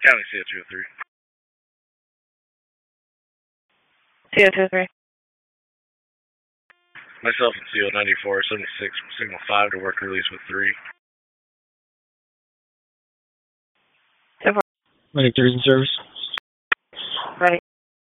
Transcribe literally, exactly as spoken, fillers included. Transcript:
County C O two oh three. C O two oh three. Myself and C O ninety-four, seventy-six, signal five to work release with three. So far. Medic third in service.